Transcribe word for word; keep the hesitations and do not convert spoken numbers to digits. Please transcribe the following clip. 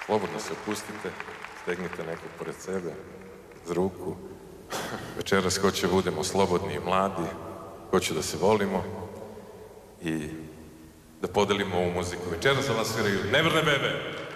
slobodno se opustite, stegnite nekog pored sebe, za ruku. Večeras hoće da budemo slobodni i mladi, hoće da se volimo i da podelimo ovu muziku. Večeras za vas sviraju Neverne bebe!